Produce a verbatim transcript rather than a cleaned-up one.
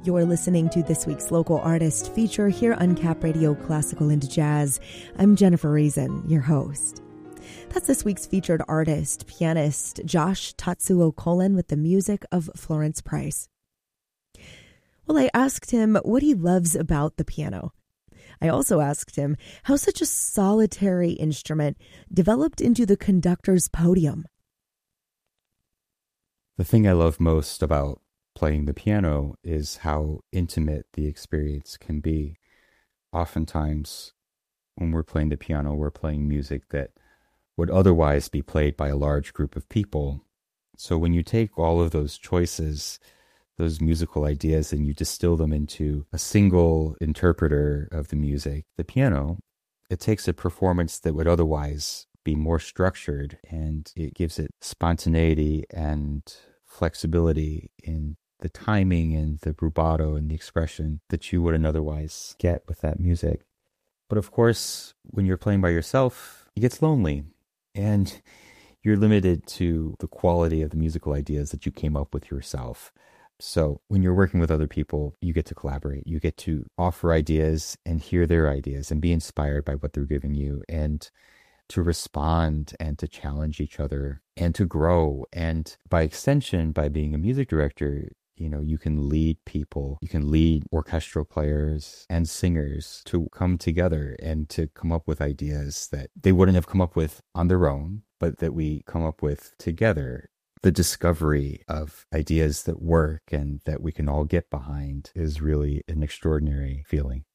You're listening to this week's local artist feature here on Cap Radio Classical and Jazz. I'm Jennifer Reason, your host. That's this week's featured artist, pianist Josh Tatsuo Colon with the music of Florence Price. Well, I asked him what he loves about the piano. I also asked him how such a solitary instrument developed into the conductor's podium. The thing I love most about playing the piano is how intimate the experience can be. Oftentimes, when we're playing the piano, we're playing music that would otherwise be played by a large group of people. So when you take all of those choices, those musical ideas, and you distill them into a single interpreter of the music, the piano, it takes a performance that would otherwise be more structured, and it gives it spontaneity and flexibility in the timing and the rubato and the expression that you wouldn't otherwise get with that music. But of course, when you're playing by yourself, it gets lonely, and you're limited to the quality of the musical ideas that you came up with yourself. So when you're working with other people, you get to collaborate. You get to offer ideas and hear their ideas and be inspired by what they're giving you, and to respond and to challenge each other and to grow. And by extension, by being a music director, you know, you can lead people, you can lead orchestral players and singers to come together and to come up with ideas that they wouldn't have come up with on their own, but that we come up with together. The discovery of ideas that work and that we can all get behind is really an extraordinary feeling.